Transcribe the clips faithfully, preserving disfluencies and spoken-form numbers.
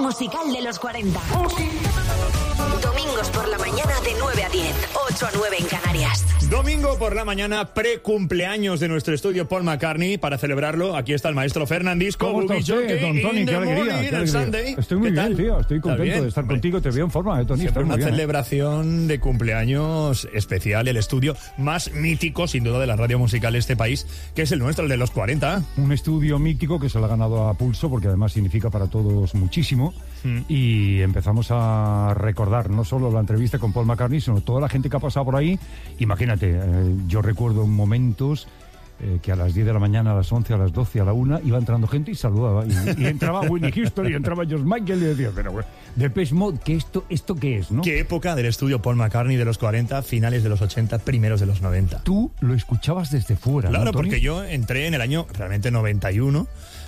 gran musical de los cuarenta. Domingos por la mañana de nueve a diez, ocho a nueve en Canarias. Domingo por la mañana, pre-cumpleaños de nuestro estudio Paul McCartney. Para celebrarlo, aquí está el maestro Fernandisco. ¿Cómo está usted, don Tony? Qué alegría, qué alegría. Estoy muy bien, tío. Estoy contento de estar contigo. Te veo en forma, ¿eh, Tony? Siempre una bien, celebración ¿eh? de cumpleaños especial. El estudio más mítico, sin duda, de la radio musical de este país, que es el nuestro, el de los cuarenta. Un estudio mítico que se lo ha ganado a pulso, porque además significa para todos muchísimo. Mm. Y empezamos a recordar no solo la entrevista con Paul McCartney, sino toda la gente que ha pasado por ahí. Imagínate, eh, yo recuerdo momentos eh, que a las diez de la mañana, a las once, a las doce, a la una, iba entrando gente y saludaba. Y, y entraba Whitney Houston y entraba George Michael y decía, pero bueno, Depeche Mode, ¿qué esto, ¿esto qué es, no? ¿Qué época del estudio Paul McCartney de los cuarenta, finales de los ochenta, primeros de los noventa? Tú lo escuchabas desde fuera, Claro, ¿no, Tony? Porque yo entré en el año realmente noventa y uno.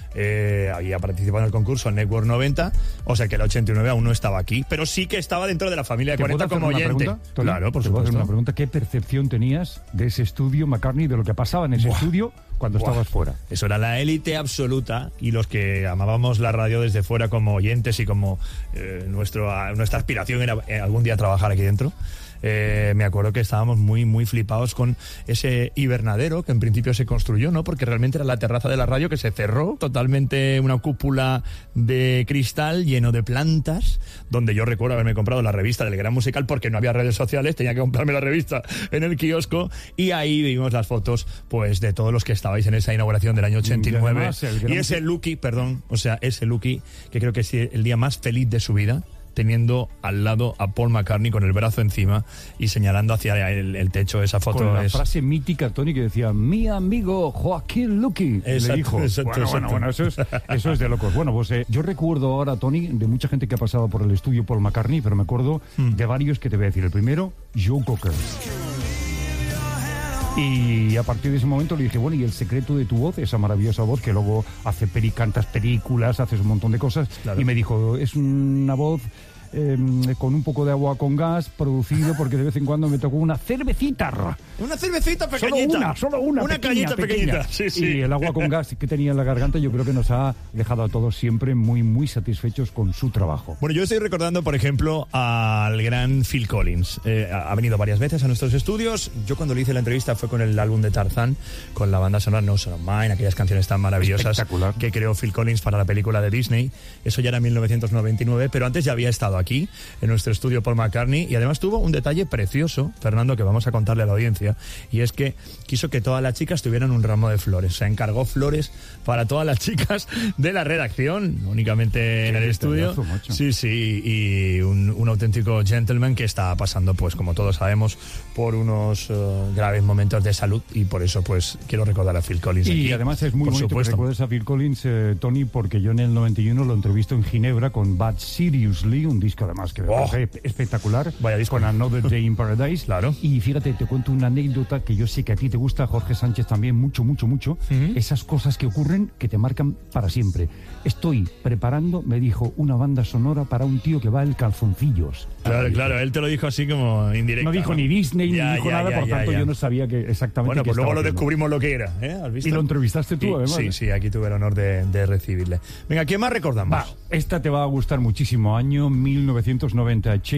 Eh, había participado en el concurso Network noventa, o sea que el ochenta y nueve aún no estaba aquí, pero sí que estaba dentro de la familia de cuarenta como oyente. Pregunta, claro, por ¿Te supuesto. puedo hacer una pregunta? ¿Qué percepción tenías de ese estudio McCartney, de lo que pasaba en ese Buah. estudio cuando Buah. estabas fuera? Eso era la élite absoluta, y los que amábamos la radio desde fuera como oyentes y como eh, nuestro, nuestra aspiración era eh, algún día trabajar aquí dentro. Eh, me acuerdo que estábamos muy, muy flipados con ese hibernadero que en principio se construyó, ¿no? Porque realmente era la terraza de la radio que se cerró, totalmente una cúpula de cristal lleno de plantas, donde yo recuerdo haberme comprado la revista del Gran Musical porque no había redes sociales, tenía que comprarme la revista en el kiosco, y ahí vimos las fotos, pues, de todos los que estabais en esa inauguración del año ochenta y nueve. Y, además, y ese Lucky, perdón, o sea, ese Lucky, que creo que es el día más feliz de su vida, teniendo al lado a Paul McCartney con el brazo encima y señalando hacia el, el techo. Esa foto con la es... frase mítica, Tony, que decía, mi amigo Joaquín Luqui, le dijo. Exacto, bueno, exacto. bueno, bueno, eso es, eso es de locos. Bueno, pues eh, yo recuerdo ahora, Tony, de mucha gente que ha pasado por el estudio Paul McCartney, pero me acuerdo mm. de varios que te voy a decir. El primero, Joe Cocker. Y a partir de ese momento le dije, bueno, ¿y el secreto de tu voz? Esa maravillosa voz que luego hace peri cantas películas, haces un montón de cosas. Claro. Y me dijo, es una voz... Eh, con un poco de agua con gas, producido porque de vez en cuando me tocó una cervecita. Una cervecita pequeñita. Solo una, solo una. Una pequeña, cañita pequeña. pequeñita. Sí, sí. Y el agua con gas que tenía en la garganta yo creo que nos ha dejado a todos siempre muy, muy satisfechos con su trabajo. Bueno, yo estoy recordando, por ejemplo, al gran Phil Collins. Eh, ha venido varias veces a nuestros estudios. Yo cuando le hice la entrevista fue con el álbum de Tarzán, con la banda sonora No Son of Mine, aquellas canciones tan maravillosas que creó Phil Collins para la película de Disney. Eso ya era en mil novecientos noventa y nueve, pero antes ya había estado aquí, en nuestro estudio Paul McCartney, y además tuvo un detalle precioso, Fernando, que vamos a contarle a la audiencia, y es que quiso que todas las chicas tuvieran un ramo de flores. O sea, encargó flores para todas las chicas de la redacción, únicamente en el estudio. Sí, sí, y un, un auténtico gentleman que está pasando, pues como todos sabemos, por unos uh, graves momentos de salud, y por eso pues quiero recordar a Phil Collins. Y aquí, además es muy bonito que recuerdes a Phil Collins, eh, Tony, porque yo en el noventa y uno lo entrevisto en Ginebra con Bad Seriously, un disco además que me oh. parece espectacular. Vaya disco. Con Another Day in Paradise. Claro. Y fíjate, te cuento una anécdota que yo sé que a ti te gusta, Jorge Sánchez también, mucho, mucho, mucho. Uh-huh. Esas cosas que ocurren que te marcan para siempre. Estoy preparando, me dijo, una banda sonora para un tío que va en calzoncillos. Claro, claro, él te lo dijo así como indirecto. No dijo ¿no? ni Disney, ya, ni dijo ya, nada, ya, por ya, tanto ya. yo no sabía que exactamente Bueno, qué pues luego lo haciendo. descubrimos lo que era, ¿eh? ¿Has visto? Y lo entrevistaste tú, y, además. Sí, sí, aquí tuve el honor de, de recibirle. Venga, ¿quién más recordamos? Va, esta te va a gustar muchísimo. Año mil novecientos noventa.